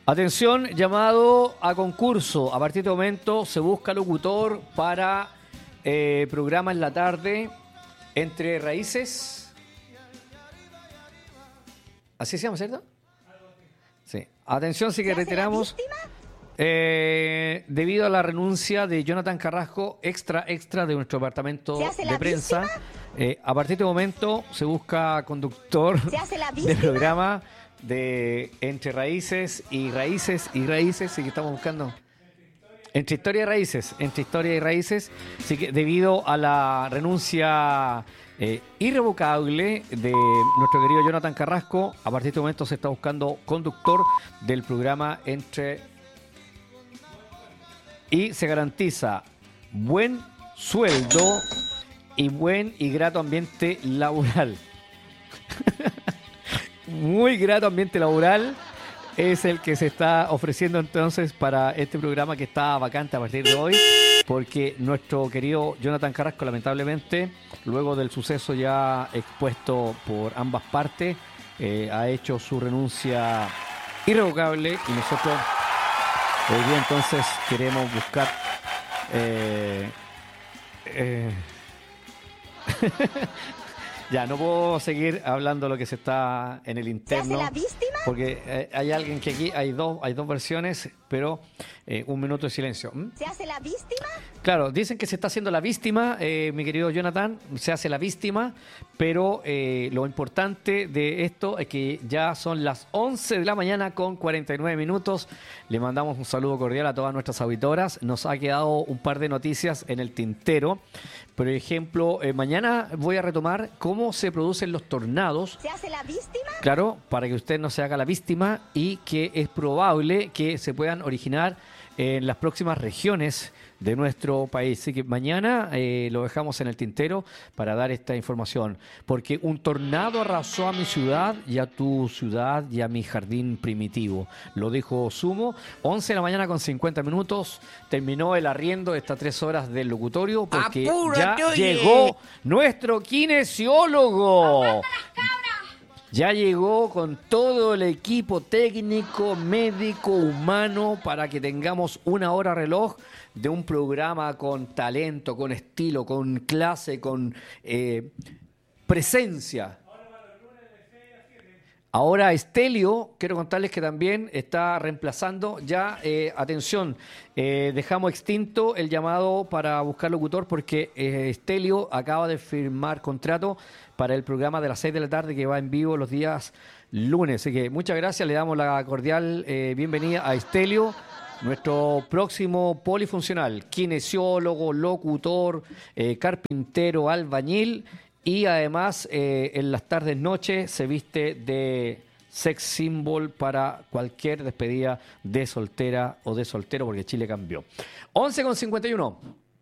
Atención, llamado a concurso. A partir de momento se busca locutor para programa en la tarde Entre Raíces. Así se llama, ¿cierto? Sí. Atención, sí que reiteramos. Debido a la renuncia de Jonathan Carrasco, extra de nuestro departamento de prensa, a partir de momento se busca conductor de programa de Entre Raíces y Raíces, y que estamos buscando Entre Historia y Raíces, así que debido a la renuncia irrevocable de nuestro querido Jonathan Carrasco, a partir de momento se está buscando conductor del programa y se garantiza buen sueldo y buen y grato ambiente laboral. Muy grato ambiente laboral es el que se está ofreciendo entonces para este programa que está vacante a partir de hoy, porque nuestro querido Jonathan Carrasco, lamentablemente, luego del suceso ya expuesto por ambas partes, ha hecho su renuncia irrevocable y nosotros hoy día entonces queremos buscar ya, no puedo seguir hablando lo que se está en el interno. ¿Se hace la víctima? Porque hay alguien que aquí hay dos versiones, pero un minuto de silencio. ¿Se hace la víctima? Claro, dicen que se está haciendo la víctima, mi querido Jonathan, se hace la víctima, pero lo importante de esto es que ya son las 11 de la mañana con 49 minutos. Le mandamos un saludo cordial a todas nuestras auditoras. Nos ha quedado un par de noticias en el tintero. Por ejemplo, mañana voy a retomar cómo se producen los tornados. ¿Se hace la víctima? Claro, para que usted no se haga la víctima y que es probable que se puedan originar en las próximas regiones de nuestro país. Así que mañana lo dejamos en el tintero para dar esta información. Porque un tornado arrasó a mi ciudad y a tu ciudad y a mi jardín primitivo. Lo dijo Sumo. 11 de la mañana con 50 minutos. Terminó el arriendo de estas 3 horas del locutorio porque ya llegó nuestro kinesiólogo. Ya llegó con todo el equipo técnico, médico, humano, para que tengamos una hora reloj de un programa con talento, con estilo, con clase, con presencia. Ahora Estelio, quiero contarles que también está reemplazando ya, atención, dejamos extinto el llamado para buscar locutor porque Estelio acaba de firmar contrato para el programa de las 6 de la tarde que va en vivo los días lunes. Así que muchas gracias, le damos la cordial bienvenida a Estelio, nuestro próximo polifuncional, kinesiólogo, locutor, carpintero, albañil. Y además, en las tardes, noches, se viste de sex symbol para cualquier despedida de soltera o de soltero, porque Chile cambió. 11:51.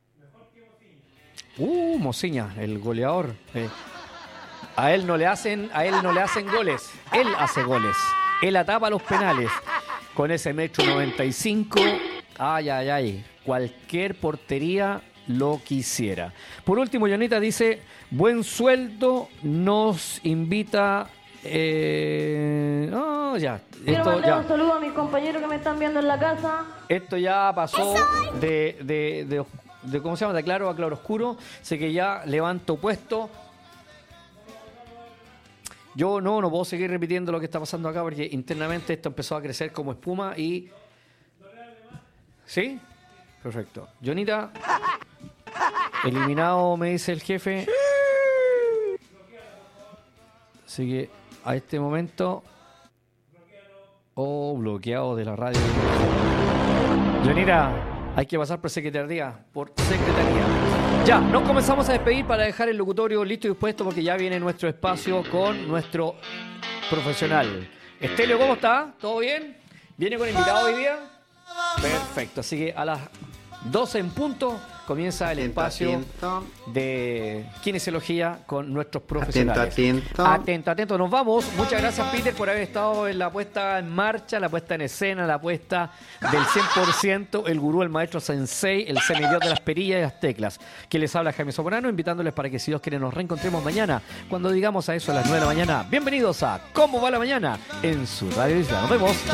Mociña, el goleador. A él no le hacen goles. Él hace goles. Él atapa los penales. Con ese 1,95 m. Ay. Cualquier portería lo quisiera. Por último, Jonita dice: buen sueldo, nos invita. Ya. Quiero mandar un saludo a mis compañeros que me están viendo en la casa. Esto ya pasó de ¿cómo se llama? De claro a claro oscuro. Sé que ya levanto puesto. Yo no puedo seguir repitiendo lo que está pasando acá porque internamente esto empezó a crecer como espuma y. ¿Sí? Perfecto. Jonita, eliminado, me dice el jefe. Así que a este momento. Bloqueado de la radio. Jonita, hay que pasar por secretaría. Ya, nos comenzamos a despedir para dejar el locutorio listo y dispuesto porque ya viene nuestro espacio con nuestro profesional. Estelio, ¿cómo está? ¿Todo bien? ¿Viene con invitado hoy día? Perfecto, así que a las 12 en punto comienza el espacio de kinesiología con nuestros profesionales. Atento. Nos vamos. Muchas gracias, Peter, por haber estado en la puesta en marcha, la puesta en escena, la puesta del 100%, el gurú, el maestro sensei, el semidios de las perillas y las teclas. Que les habla Jaime Sobrano, invitándoles para que, si Dios quiere, nos reencontremos mañana, cuando digamos a eso a las 9 de la mañana. Bienvenidos a ¿Cómo va la mañana? En su Radio Isla. Nos vemos.